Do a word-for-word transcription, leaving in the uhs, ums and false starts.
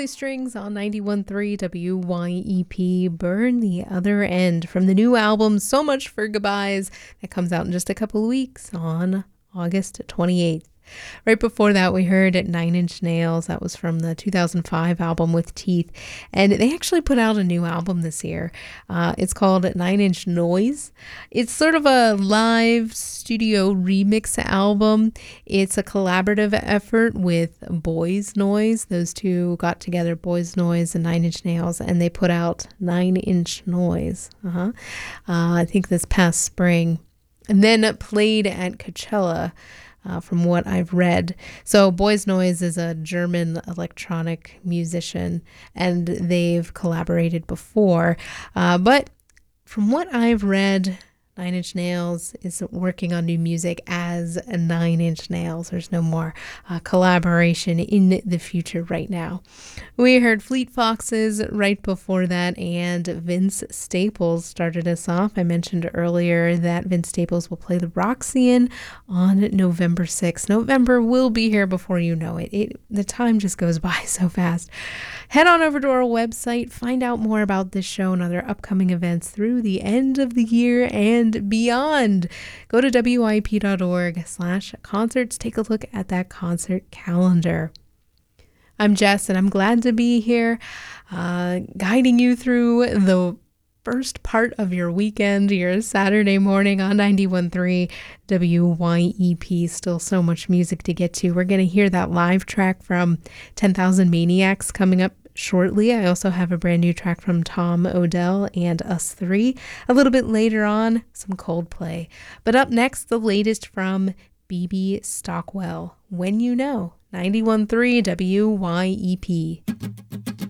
Shirley Strings on ninety-one point three W Y E P, Burn the Other End, from the new album So Much for Goodbyes that comes out in just a couple of weeks on August twenty-eighth. Right before that, we heard Nine Inch Nails. That was from the two thousand five album With Teeth. And they actually put out a new album this year. Uh, it's called Nine Inch Noise. It's sort of a live studio remix album. It's a collaborative effort with Boys Noise. Those two got together, Boys Noise and Nine Inch Nails, and they put out Nine Inch Noise. Uh-huh. Uh, I think this past spring. And then played at Coachella. Uh, from what I've read. So Boys Noise is a German electronic musician, and they've collaborated before. Uh, but from what I've read, Nine Inch Nails is working on new music as a Nine Inch Nails. There's no more uh, collaboration in the future right now. We heard Fleet Foxes right before that, and Vince Staples started us off. I mentioned earlier that Vince Staples will play the Roxy on November sixth. November will be here before you know it. it. The time just goes by so fast. Head on over to our website, find out more about this show and other upcoming events through the end of the year and and beyond. Go to W I P dot org slash concerts. Take a look at that concert calendar. I'm Jess, and I'm glad to be here, uh, guiding you through the first part of your weekend, your Saturday morning on ninety-one point three W Y E P. Still so much music to get to. We're going to hear that live track from ten thousand Maniacs coming up shortly. I also have a brand new track from Tom Odell and Us Three. A little bit later on, some Coldplay. But up next, the latest from B B Stockwell. When You Know, ninety-one point three W Y E P.